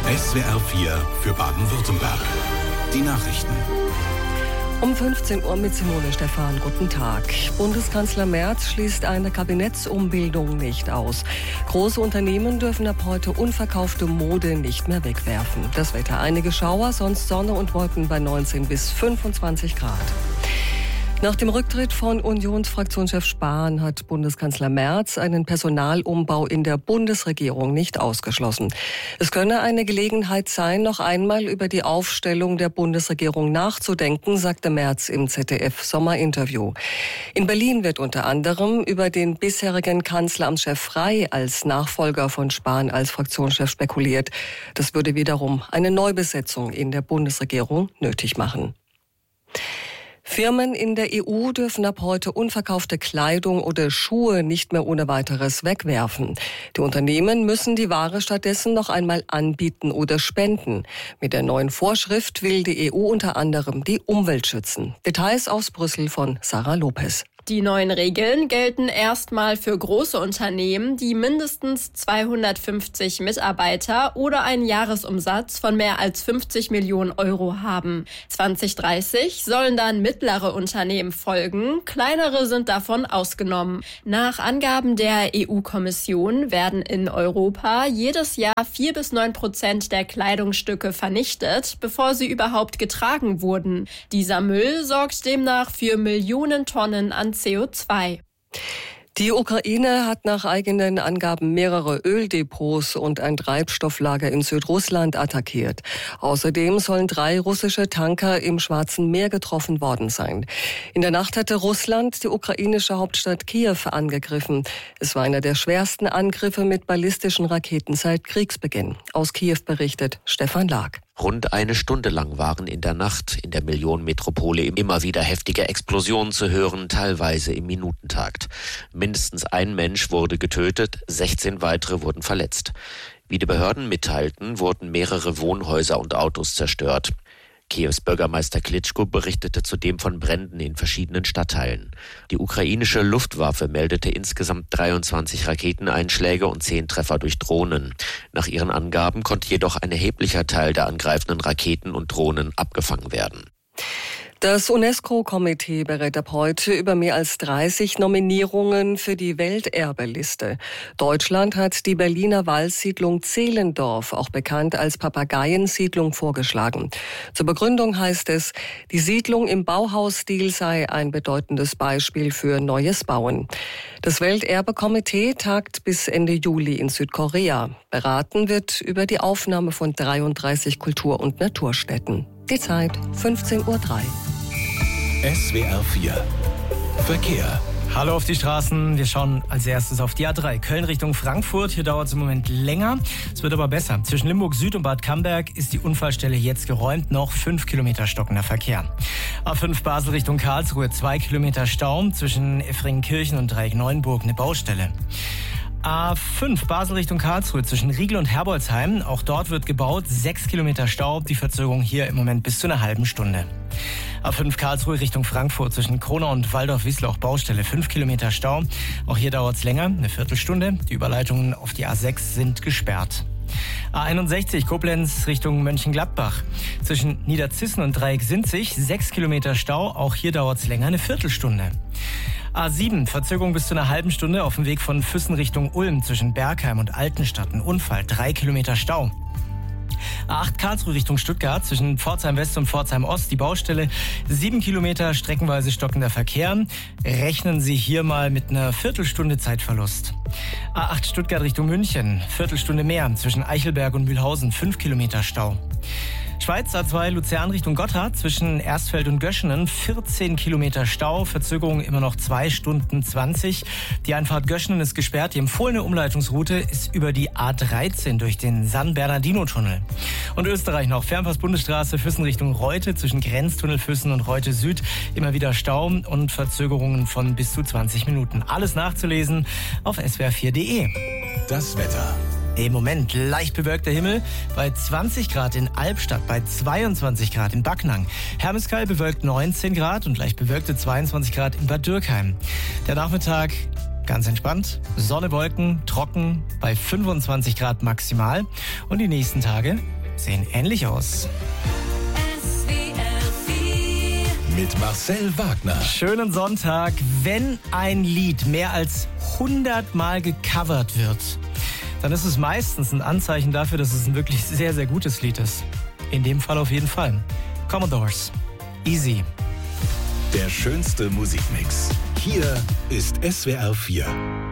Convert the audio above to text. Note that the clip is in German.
SWR 4 für Baden-Württemberg. Die Nachrichten. Um 15 Uhr mit Simone Stephan. Guten Tag. Bundeskanzler Merz schließt eine Kabinettsumbildung nicht aus. Große Unternehmen dürfen ab heute unverkaufte Mode nicht mehr wegwerfen. Das Wetter: einige Schauer, sonst Sonne und Wolken bei 19 bis 25 Grad. Nach dem Rücktritt von Unionsfraktionschef Spahn hat Bundeskanzler Merz einen Personalumbau in der Bundesregierung nicht ausgeschlossen. Es könne eine Gelegenheit sein, noch einmal über die Aufstellung der Bundesregierung nachzudenken, sagte Merz im ZDF-Sommerinterview. In Berlin wird unter anderem über den bisherigen Kanzleramtschef Frey als Nachfolger von Spahn als Fraktionschef spekuliert. Das würde wiederum eine Neubesetzung in der Bundesregierung nötig machen. Firmen in der EU dürfen ab heute unverkaufte Kleidung oder Schuhe nicht mehr ohne weiteres wegwerfen. Die Unternehmen müssen die Ware stattdessen noch einmal anbieten oder spenden. Mit der neuen Vorschrift will die EU unter anderem die Umwelt schützen. Details aus Brüssel von Sarah Lopez. Die neuen Regeln gelten erstmal für große Unternehmen, die mindestens 250 Mitarbeiter oder einen Jahresumsatz von mehr als 50 Millionen Euro haben. 2030 sollen dann mittlere Unternehmen folgen, kleinere sind davon ausgenommen. Nach Angaben der EU-Kommission werden in Europa jedes Jahr 4-9% der Kleidungsstücke vernichtet, bevor sie überhaupt getragen wurden. Dieser Müll sorgt demnach für Millionen Tonnen an CO2. Die Ukraine hat nach eigenen Angaben mehrere Öldepots und ein Treibstofflager in Südrussland attackiert. Außerdem sollen 3 russische Tanker im Schwarzen Meer getroffen worden sein. In der Nacht hatte Russland die ukrainische Hauptstadt Kiew angegriffen. Es war einer der schwersten Angriffe mit ballistischen Raketen seit Kriegsbeginn. Aus Kiew berichtet Stefan Lag. Rund eine Stunde lang waren in der Nacht in der Millionenmetropole immer wieder heftige Explosionen zu hören, teilweise im Minutentakt. Mindestens ein Mensch wurde getötet, 16 weitere wurden verletzt. Wie die Behörden mitteilten, wurden mehrere Wohnhäuser und Autos zerstört. Kiews Bürgermeister Klitschko berichtete zudem von Bränden in verschiedenen Stadtteilen. Die ukrainische Luftwaffe meldete insgesamt 23 Raketeneinschläge und 10 Treffer durch Drohnen. Nach ihren Angaben konnte jedoch ein erheblicher Teil der angreifenden Raketen und Drohnen abgefangen werden. Das UNESCO-Komitee berät ab heute über mehr als 30 Nominierungen für die Welterbeliste. Deutschland hat die Berliner Waldsiedlung Zehlendorf, auch bekannt als Papageiensiedlung, vorgeschlagen. Zur Begründung heißt es, die Siedlung im Bauhausstil sei ein bedeutendes Beispiel für neues Bauen. Das Welterbekomitee tagt bis Ende Juli in Südkorea. Beraten wird über die Aufnahme von 33 Kultur- und Naturstätten. Die Zeit 15:03 Uhr. SWR 4 Verkehr. Hallo auf die Straßen. Wir schauen als erstes auf die A3 Köln Richtung Frankfurt. Hier dauert es im Moment länger. Es wird aber besser. Zwischen Limburg Süd und Bad Camberg ist die Unfallstelle jetzt geräumt. Noch 5 Kilometer stockender Verkehr. A5 Basel Richtung Karlsruhe, 2 Kilometer Stau. Zwischen Effringenkirchen und Dreieck-Neuenburg eine Baustelle. A5 Basel Richtung Karlsruhe zwischen Riegel und Herbolzheim. Auch dort wird gebaut. 6 Kilometer Stau. Die Verzögerung hier im Moment bis zu einer halben Stunde. A5 Karlsruhe Richtung Frankfurt zwischen Kronau und Waldorf-Wiesloch Baustelle. 5 Kilometer Stau. Auch hier dauert es länger, eine Viertelstunde. Die Überleitungen auf die A6 sind gesperrt. A61 Koblenz Richtung Mönchengladbach. Zwischen Niederzissen und Dreieck-Sinzig 6 Kilometer Stau. Auch hier dauert es länger, eine Viertelstunde. A7, Verzögerung bis zu einer halben Stunde auf dem Weg von Füssen Richtung Ulm zwischen Bergheim und Altenstadt. Ein Unfall, 3 Kilometer Stau. A8 Karlsruhe Richtung Stuttgart zwischen Pforzheim West und Pforzheim Ost die Baustelle. 7 Kilometer streckenweise stockender Verkehr. Rechnen Sie hier mal mit einer Viertelstunde Zeitverlust. A8 Stuttgart Richtung München, Viertelstunde mehr zwischen Eichelberg und Mühlhausen, 5 Kilometer Stau. Schweiz A2 Luzern Richtung Gotthard zwischen Erstfeld und Göschenen 14 Kilometer Stau, Verzögerung immer noch 2 Stunden 20. Die Einfahrt Göschenen ist gesperrt. Die empfohlene Umleitungsroute ist über die A13 durch den San Bernardino-Tunnel. Und Österreich noch Fernpass-Bundesstraße Füssen Richtung Reute zwischen Grenztunnel Füssen und Reute Süd immer wieder Stau und Verzögerungen von bis zu 20 Minuten. Alles nachzulesen auf swr4.de. Das Wetter. Im Moment leicht bewölkter Himmel bei 20 Grad in Albstadt, bei 22 Grad in Backnang. Hermeskeil bewölkt 19 Grad und leicht bewölkte 22 Grad in Bad Dürkheim. Der Nachmittag ganz entspannt. Sonne, Wolken, trocken, bei 25 Grad maximal. Und die nächsten Tage sehen ähnlich aus. Mit Marcel Wagner. Schönen Sonntag. Wenn ein Lied mehr als 100 Mal gecovert wird, dann ist es meistens ein Anzeichen dafür, dass es ein wirklich sehr, sehr gutes Lied ist. In dem Fall auf jeden Fall. Commodores. Easy. Der schönste Musikmix. Hier ist SWR 4.